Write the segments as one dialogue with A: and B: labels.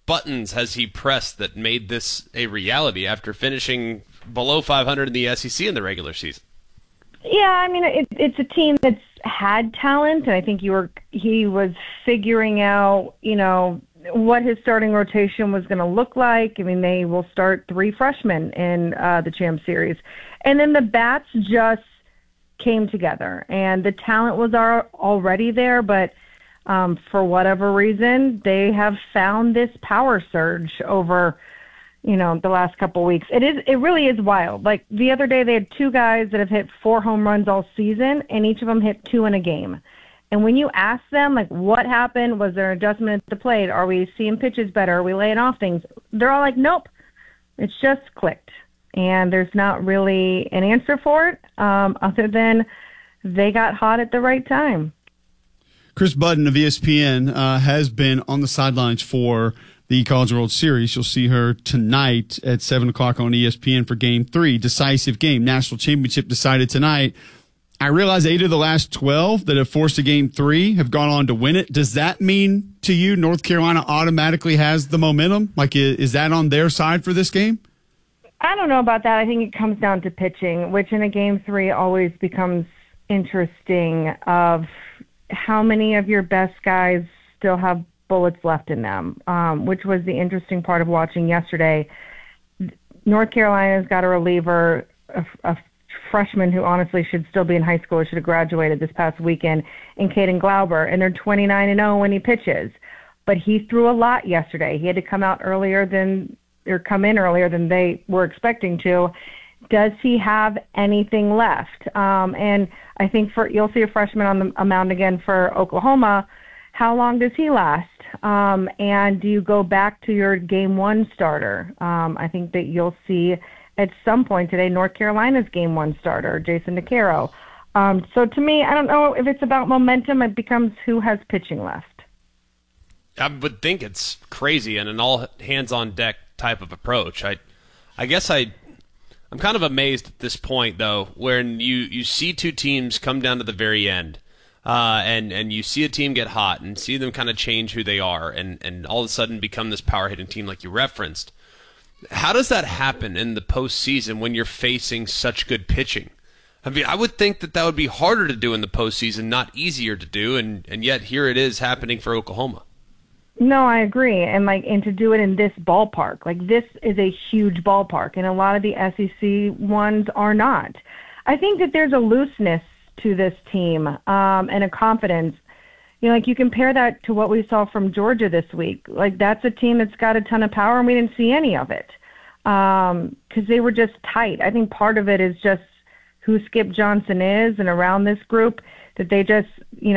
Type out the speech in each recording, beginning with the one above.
A: buttons has he pressed that made this a reality after finishing below 500 in the SEC in the regular season?
B: Yeah, I mean, it's a team that's had talent, and I think he was figuring out, what his starting rotation was going to look like. I mean, they will start 3 freshmen in the Champ Series. And then the bats just came together, and the talent was already there, but for whatever reason, they have found this power surge over, the last couple of weeks. It really is wild. Like the other day, they had 2 guys that have hit 4 home runs all season, and each of them hit 2 in a game. And when you ask them, like, what happened? Was there an adjustment at the plate? Are we seeing pitches better? Are we laying off things? They're all like, nope, it's just clicked. And there's not really an answer for it other than they got hot at the right time.
C: Chris Budden of ESPN has been on the sidelines for the College World Series. You'll see her tonight at 7 o'clock on ESPN for Game 3, decisive game. National championship decided tonight. I realize 8 of the last 12 that have forced a Game 3 have gone on to win it. Does that mean to you North Carolina automatically has the momentum? Like, is that on their side for this game?
B: I don't know about that. I think it comes down to pitching, which in a Game 3 always becomes interesting of how many of your best guys still have bullets left in them, which was the interesting part of watching yesterday. North Carolina's got a reliever, a freshman who honestly should still be in high school or should have graduated this past weekend, in Caden Glauber, and they're 29-0 when he pitches. But he threw a lot yesterday. He had to come in earlier than they were expecting to. Does he have anything left? And I think you'll see a freshman on the mound again for Oklahoma. How long does he last? And do you go back to your Game 1 starter? I think that you'll see at some point today North Carolina's Game 1 starter, Jason DeCaro. So to me, I don't know if it's about momentum. It becomes who has pitching left.
A: I would think it's crazy and an all-hands-on-deck type of approach. I guess I'm kind of amazed at this point, though, when you see 2 teams come down to the very end, and you see a team get hot and see them kind of change who they are and all of a sudden become this power-hitting team like you referenced. How does that happen in the postseason when you're facing such good pitching? I mean, I would think that would be harder to do in the postseason, not easier to do, and yet here it is happening for Oklahoma.
B: No, I agree. And to do it in this ballpark, this is a huge ballpark, and a lot of the SEC ones are not. I think that there's a looseness to this team and a confidence. You compare that to what we saw from Georgia this week. That's a team that's got a ton of power, and we didn't see any of it because they were just tight. I think part of it is just who Skip Johnson is, and around this group that they just,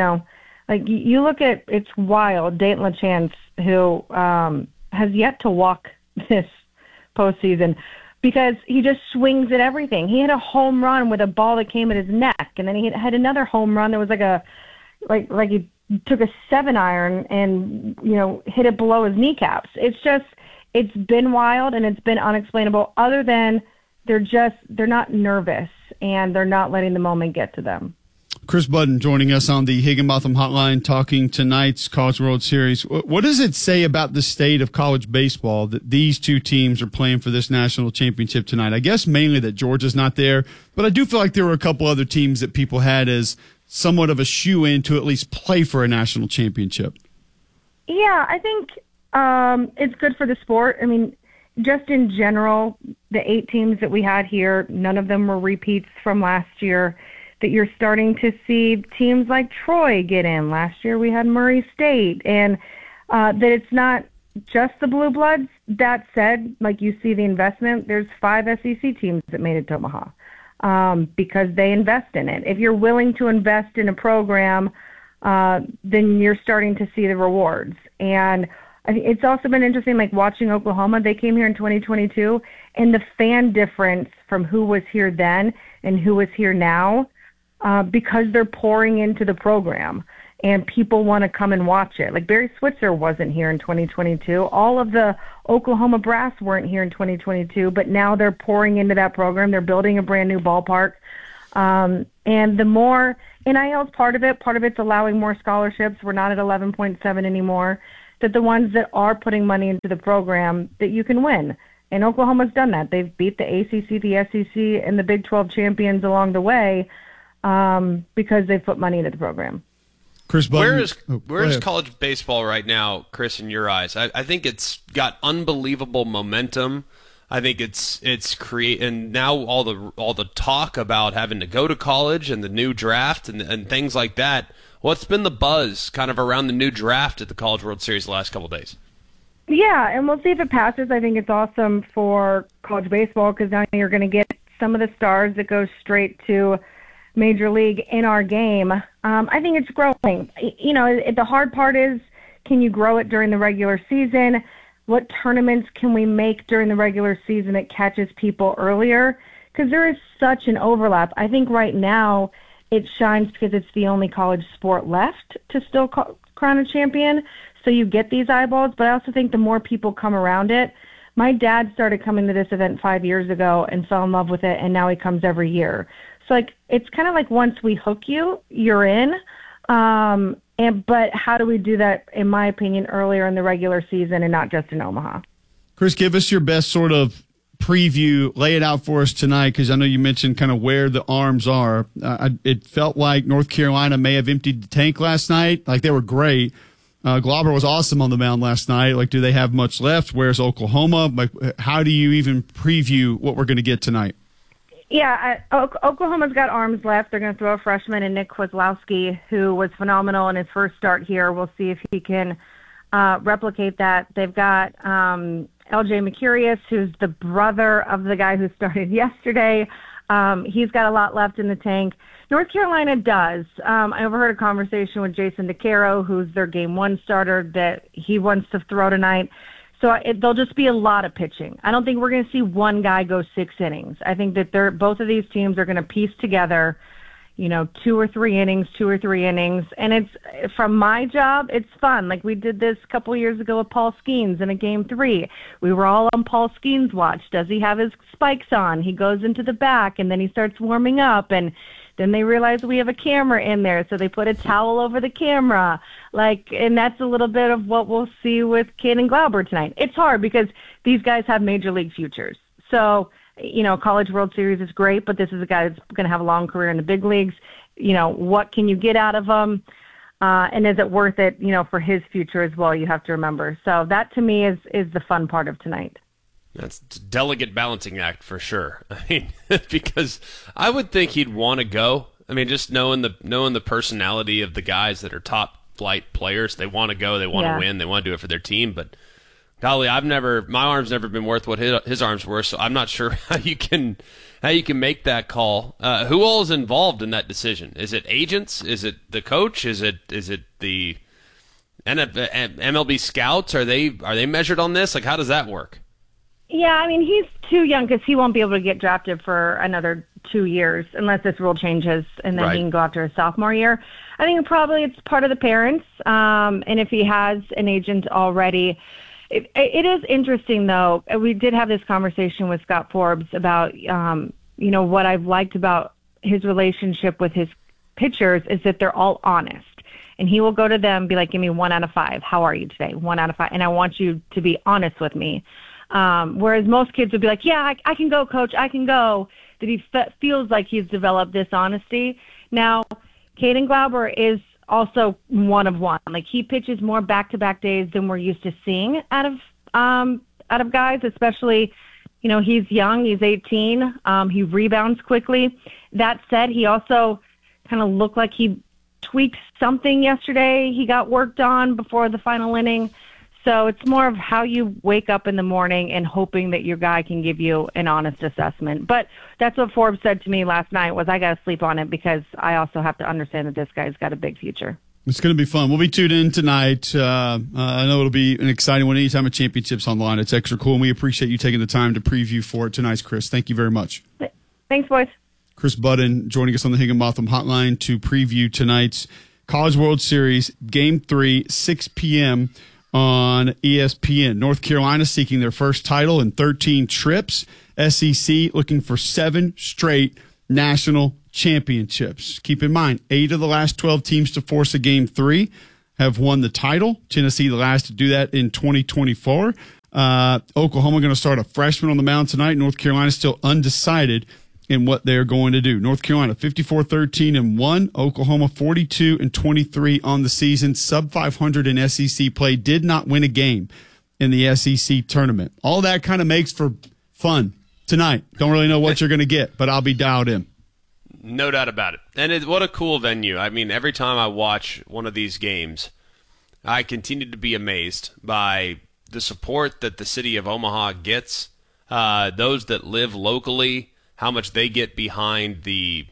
B: you look at, it's wild, Dayton LaChance, who has yet to walk this postseason because he just swings at everything. He had a home run with a ball that came at his neck, and then he had another home run that was like he took a 7-iron and, hit it below his kneecaps. It's been wild and it's been unexplainable, other than they're not nervous and they're not letting the moment get to them.
C: Chris Budden joining us on the Higginbotham Hotline, talking tonight's College World Series. What does it say about the state of college baseball that these 2 teams are playing for this national championship tonight? I guess mainly that Georgia's not there, but I do feel like there were a couple other teams that people had as somewhat of a shoe-in to at least play for a national championship. Yeah,
B: I think it's good for the sport. I mean, just in general, the 8 teams that we had here, none of them were repeats from last year. That you're starting to see teams like Troy get in. Last year we had Murray State, and that it's not just the Blue Bloods. That said, you see the investment, there's 5 SEC teams that made it to Omaha because they invest in it. If you're willing to invest in a program, then you're starting to see the rewards. And I think it's also been interesting, watching Oklahoma. They came here in 2022, and the fan difference from who was here then and who is here now, because they're pouring into the program and people want to come and watch it. Barry Switzer wasn't here in 2022. All of the Oklahoma brass weren't here in 2022, but now they're pouring into that program. They're building a brand new ballpark. And the more NIL is part of it's allowing more scholarships. We're not at 11.7 anymore. that the ones that are putting money into the program, that you can win. And Oklahoma's done that. They've beat the ACC, the SEC, and the Big 12 champions along the way because they've put money into the program.
C: Chris Budden,
A: where is college baseball right now, Chris, in your eyes? I think it's got unbelievable momentum. I think it's and now all the talk about having to go to college and the new draft and things like that. What's been the buzz kind of around the new draft at the College World Series the last couple of days?
B: Yeah, and we'll see if it passes. I think it's awesome for college baseball because now you're going to get some of the stars that go straight to Major League in our game. I think it's growing. You know, the hard part is, can you grow it during the regular season? What tournaments can we make during the regular season that catches people earlier? Because there is such an overlap. I think right now it shines because it's the only college sport left to still crown a champion. So you get these eyeballs, but I also think the more people come around it. My dad started coming to this event 5 years ago and fell in love with it, and now he comes every year. So like it's kind of like once we hook you, you're in. But how do we do that, in my opinion, earlier in the regular season and not just in Omaha?
C: Chris, give us your best sort of preview, lay it out for us tonight, because I know you mentioned kind of where the arms are. It felt like North Carolina may have emptied the tank last night. Like, they were great. Glauber was awesome on the mound last night. Like, do they have much left? Where's Oklahoma? Like, how do you even preview what we're going to get tonight?
B: Yeah, Oklahoma's got arms left. They're going to throw a freshman in Nick Kozlowski, who was phenomenal in his first start here. We'll see if he can replicate that. They've got LJ Mercurius, who's the brother of the guy who started yesterday. He's got a lot left in the tank. North Carolina does. I overheard a conversation with Jason DeCaro, who's their Game 1 starter, that he wants to throw tonight. So there'll just be a lot of pitching. I don't think we're going to see one guy go 6 innings. I think that both of these teams are going to piece together, 2 or 3 innings. And it's, from my job, it's fun. Like, we did this a couple years ago with Paul Skeens in a Game 3. We were all on Paul Skeens' watch. Does he have his spikes on? He goes into the back, and then he starts warming up, and then they realize we have a camera in there, so they put a towel over the camera. And that's a little bit of what we'll see with Caden Glauber tonight. It's hard because these guys have major league futures. So, College World Series is great, but this is a guy that's going to have a long career in the big leagues. What can you get out of him? And is it worth it, for his future as well, you have to remember. So that, to me, is the fun part of tonight.
A: That's a delicate balancing act for sure. I mean, because I would think he'd want to go. I mean, just knowing the personality of the guys that are top flight players, they want to go, they want to win, they want to do it for their team. But golly, my arm's never been worth what his arm's worth. So I'm not sure how you can make that call. Who all is involved in that decision? Is it agents? Is it the coach? Is it the MLB scouts? Are they measured on this? Like, how does that work?
B: Yeah, I mean, he's too young because he won't be able to get drafted for another 2 years unless this rule changes, and then he can go after his sophomore year. I think probably it's part of the parents, and if he has an agent already. It is interesting, though. We did have this conversation with Scott Forbes about, what I've liked about his relationship with his pitchers is that they're all honest. And he will go to them, be like, give me 1 out of 5. How are you today? 1 out of 5. And I want you to be honest with me. Whereas most kids would be like, yeah, I can go, coach, I can go. That he feels like he's developed this honesty. Now, Caden Glauber is also one of one. Like, he pitches more back-to-back days than we're used to seeing out of guys, especially, he's young, he's 18. He rebounds quickly. That said, he also kind of looked like he tweaked something yesterday. He got worked on before the final inning. So it's more of how you wake up in the morning and hoping that your guy can give you an honest assessment. But that's what Forbes said to me last night was I got to sleep on it because I also have to understand that this guy's got a big future.
C: It's going to be fun. We'll be tuned in tonight. I know it'll be an exciting one anytime a championship's online. It's extra cool, and we appreciate you taking the time to preview for it tonight, Chris. Thank you very much.
B: Thanks, boys. Chris
C: Budden joining us on the Higginbotham Hotline to preview tonight's College World Series, Game 3, 6 p.m., on ESPN. North Carolina seeking their first title in 13 trips. SEC looking for 7 straight national championships. Keep in mind, 8 of the last 12 teams to force a Game 3 have won the title. Tennessee, the last to do that in 2024. Oklahoma going to start a freshman on the mound tonight. North Carolina still undecided in what they're going to do. North Carolina 54-13-1. Oklahoma 42-23 on the season. Sub 500 in SEC play. Did not win a game in the SEC tournament. All that kind of makes for fun tonight. Don't really know what you're going to get, but I'll be dialed in.
A: No doubt about it. And what a cool venue. I mean, every time I watch one of these games, I continue to be amazed by the support that the city of Omaha gets, those that live locally, how much they get behind the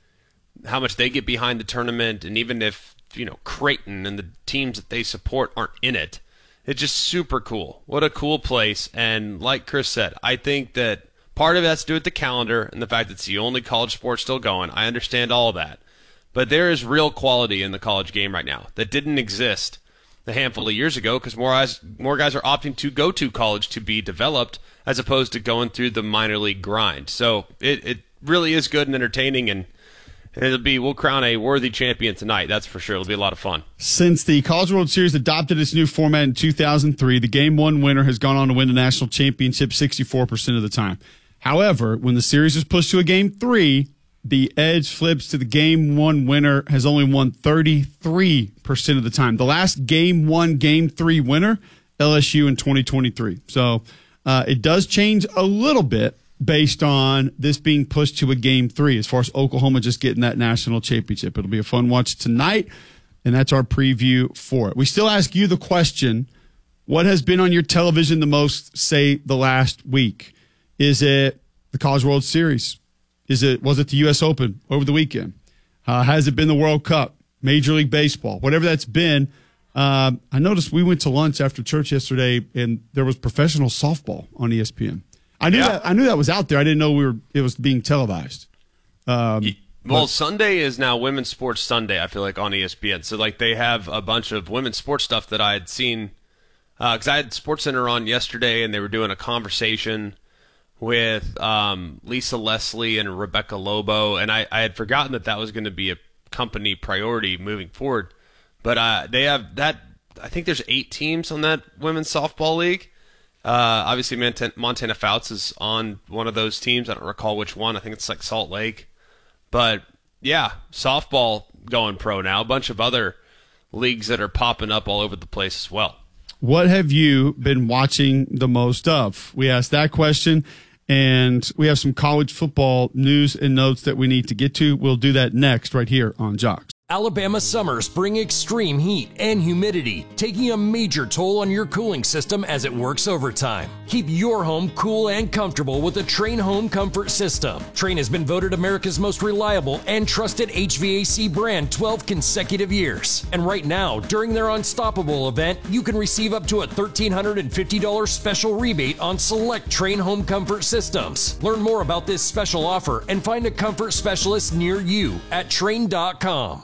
A: tournament, and even if, Creighton and the teams that they support aren't in it, it's just super cool. What a cool place. And like Chris said, I think that part of that's to do with the calendar and the fact that it's the only college sport still going. I understand all of that. But there is real quality in the college game right now that didn't exist a handful of years ago because more guys are opting to go to college to be developed as opposed to going through the minor league grind. So it really is good and entertaining, and we'll crown a worthy champion tonight. That's for sure. It'll be a lot of fun.
C: Since the College World Series adopted its new format in 2003, the Game 1 winner has gone on to win the national championship 64% of the time. However, when the series is pushed to a Game 3, the edge flips to the Game 1 winner has only won 33% of the time. The last Game 1, Game 3 winner, LSU in 2023. So it does change a little bit based on this being pushed to a Game 3 as far as Oklahoma just getting that national championship. It'll be a fun watch tonight, and that's our preview for it. We still ask you the question, what has been on your television the most, say, the last week? Is it the College World Series? Was it the U.S. Open over the weekend? Has it been the World Cup, Major League Baseball, whatever that's been? I noticed we went to lunch after church yesterday, and there was professional softball on ESPN. I knew that was out there. I didn't know it was being televised.
A: Sunday is now Women's Sports Sunday, I feel like, on ESPN. So, they have a bunch of women's sports stuff that I had seen. Because I had SportsCenter on yesterday, and they were doing a conversation with Lisa Leslie and Rebecca Lobo, and I had forgotten that was going to be a company priority moving forward. But they have that. I think there's 8 teams on that women's softball league. Obviously, Montana Fouts is on one of those teams. I don't recall which one. I think it's Salt Lake. But, yeah, softball going pro now. A bunch of other leagues that are popping up all over the place as well.
C: What have you been watching the most of? We asked that question, and we have some college football news and notes that we need to get to. We'll do that next right here on Jocks.
D: Alabama summers bring extreme heat and humidity, taking a major toll on your cooling system as it works overtime. Keep your home cool and comfortable with the Trane Home Comfort System. Trane has been voted America's most reliable and trusted HVAC brand 12 consecutive years. And right now, during their Unstoppable event, you can receive up to a $1,350 special rebate on select Trane Home Comfort systems. Learn more about this special offer and find a comfort specialist near you at Trane.com.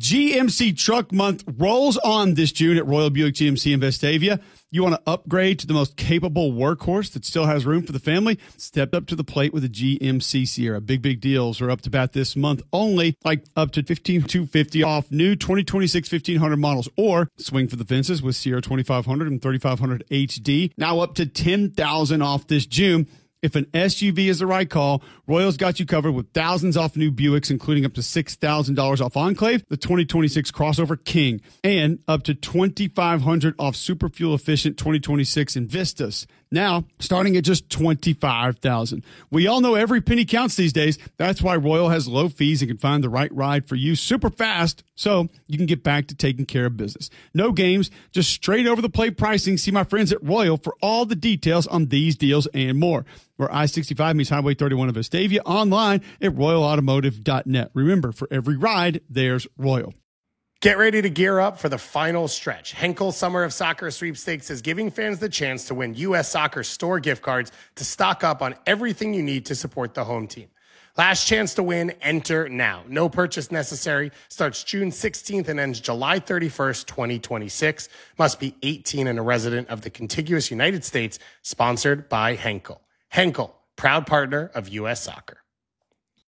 C: GMC Truck Month rolls on this June at Royal Buick GMC in Vestavia. You want to upgrade to the most capable workhorse that still has room for the family? Step up to the plate with a GMC Sierra. Big deals are up to bat this month only, like up to $15,250 off new 2026 1500 models, or swing for the fences with Sierra 2500 and 3500 HD. Now up to $10,000 off this June. If an SUV is the right call, Royal's got you covered with thousands off new Buicks, including up to $6,000 off Enclave, the 2026 Crossover King, and up to $2,500 off super fuel efficient 2026 Invistas. Now, starting at just $25,000. We all know every penny counts these days. That's why Royal has low fees and can find the right ride for you super fast, so you can get back to taking care of business. No games, just straight over the plate pricing. See my friends at Royal for all the details on these deals and more. We're I-65 meets Highway 31 of Vestavia, online at royalautomotive.net. Remember, for every ride, there's Royal.
E: Get ready to gear up for the final stretch. Henkel Summer of Soccer Sweepstakes is giving fans the chance to win U.S. Soccer store gift cards to stock up on everything you need to support the home team. Last chance to win, enter now. No purchase necessary. Starts June 16th and ends July 31st, 2026. Must be 18 and a resident of the contiguous United States. Sponsored by Henkel. Henkel, proud partner of U.S. Soccer.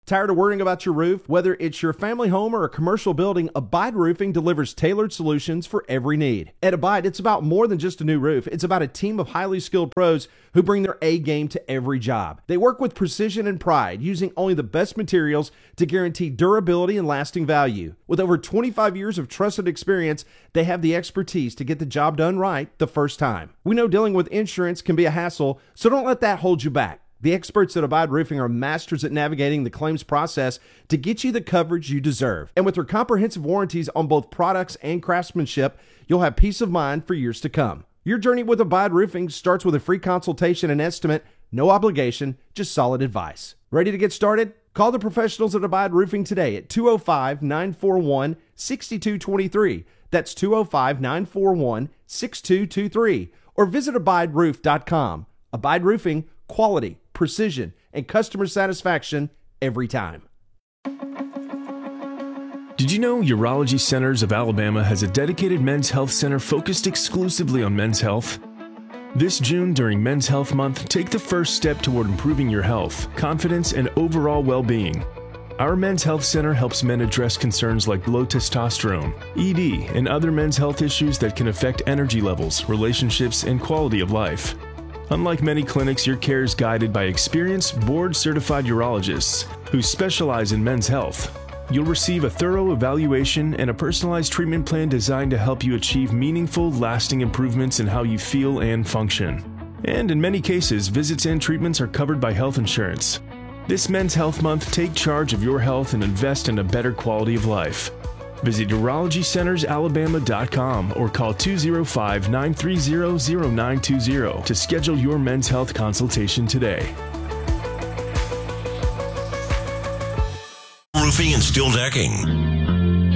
F: Tired of worrying about your roof? Whether it's your family home or a commercial building, Abide Roofing delivers tailored solutions for every need. At Abide, it's about more than just a new roof. It's about a team of highly skilled pros who bring their A game to every job. They work with precision and pride, using only the best materials to guarantee durability and lasting value. With over 25 years of trusted experience, they have the expertise to get the job done right the first time. We know dealing with insurance can be a hassle, so don't let that hold you back. The experts at Abide Roofing are masters at navigating the claims process to get you the coverage you deserve. And with their comprehensive warranties on both products and craftsmanship, you'll have peace of mind for years to come. Your journey with Abide Roofing starts with a free consultation and estimate, no obligation, just solid advice. Ready to get started? Call the professionals at Abide Roofing today at 205-941-6223. That's 205-941-6223. Or visit abideroof.com. Abide Roofing, quality, precision, and customer satisfaction every time.
G: Did you know Urology Centers of Alabama has a dedicated men's health center focused exclusively on men's health? This June, during Men's Health Month, take the first step toward improving your health, confidence, and overall well-being. Our Men's Health Center helps men address concerns like low testosterone, ED, and other men's health issues that can affect energy levels, relationships, and quality of life. Unlike many clinics, your care is guided by experienced, board-certified urologists who specialize in men's health. You'll receive a thorough evaluation and a personalized treatment plan designed to help you achieve meaningful, lasting improvements in how you feel and function. And in many cases, visits and treatments are covered by health insurance. This Men's Health Month, take charge of your health and invest in a better quality of life. Visit UrologyCentersAlabama.com or call 205-930-0920 to schedule your men's health consultation today.
H: Roofing and steel decking.